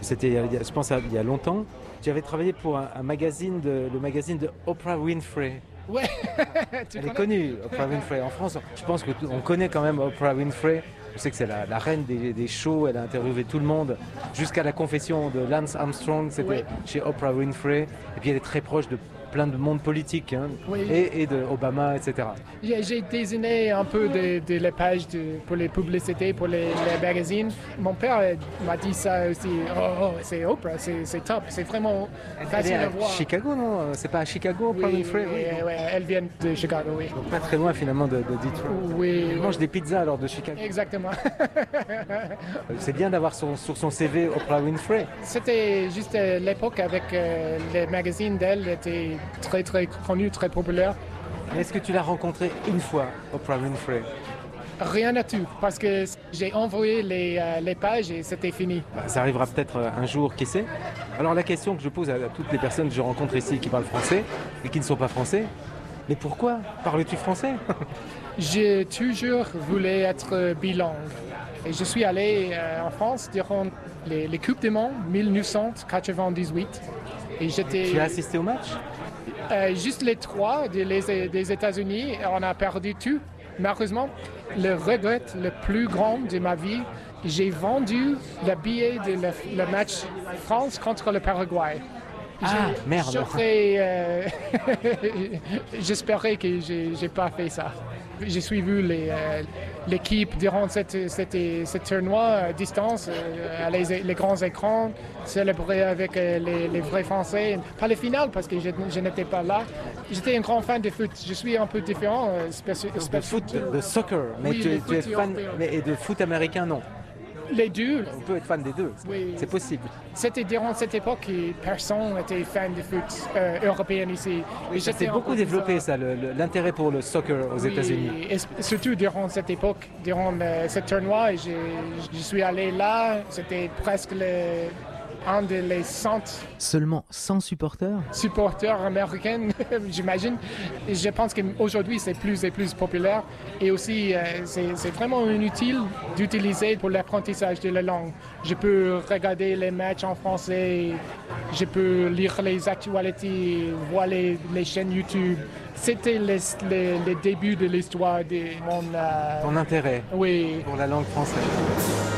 C'était, je pense, il y a longtemps. J'avais travaillé pour un magazine, le magazine de Oprah Winfrey. Ouais, Elle est connue, Oprah Winfrey. En France, je pense qu'on connaît quand même Oprah Winfrey. Je sais que c'est la reine des shows, elle a interviewé tout le monde. Jusqu'à la confession de Lance Armstrong, c'était chez Oprah Winfrey. Et puis elle est très proche de plein de monde politique, hein, et de Obama, etc. J'ai désigné un peu les pages pour les publicités, pour les magazines. Mon père m'a dit ça aussi. Oh, c'est Oprah, c'est top, c'est vraiment facile à voir. Chicago, non? C'est pas à Chicago, Oprah Winfrey? Oui, elle vient de Chicago, oui. Donc pas très loin finalement de Detroit. Oui. Elle mange des pizzas alors de Chicago. Exactement. C'est bien d'avoir sur son CV Oprah Winfrey. C'était juste l'époque avec les magazines d'elle étaient très très connus, très populaires. Est-ce que tu l'as rencontrée une fois, Oprah Winfrey? Rien à tout, parce que j'ai envoyé les pages et c'était fini. Ça arrivera peut-être un jour, qui sait. Alors la question que je pose à toutes les personnes que je rencontre ici qui parlent français et qui ne sont pas français, mais pourquoi parles-tu français? J'ai toujours voulu être bilingue. Et je suis allé en France durant les Coupes du Monde 1998. Et Tu as assisté au match? Juste les trois des États-Unis, on a perdu tout. Malheureusement, le regret le plus grand de ma vie, j'ai vendu le billet de le match France contre le Paraguay. Ah, merde. J'espérais que j'ai pas fait ça. J'ai suivi l'équipe durant ce tournoi à distance, à les grands écrans, célébrer avec les vrais Français. Pas le final parce que je n'étais pas là. J'étais un grand fan de foot. Je suis un peu différent. De foot, de soccer, mais oui, tu es fan et de foot américain, non? Les deux. On peut être fan des deux, oui. C'est possible. C'était durant cette époque que personne n'était fan de foot européen ici. Oui, ça s'est beaucoup développé, ça, l'intérêt pour le soccer aux États-Unis. Et surtout durant cette époque, durant ce tournoi, je suis allé là, c'était presque un des 100 Seulement 100 supporters américains, j'imagine. Et je pense qu'aujourd'hui, c'est plus et plus populaire. Et aussi, c'est vraiment inutile d'utiliser pour l'apprentissage de la langue. Je peux regarder les matchs en français, je peux lire les actualités, voir les chaînes YouTube. C'était les débuts de l'histoire de mon... Ton intérêt pour la langue française.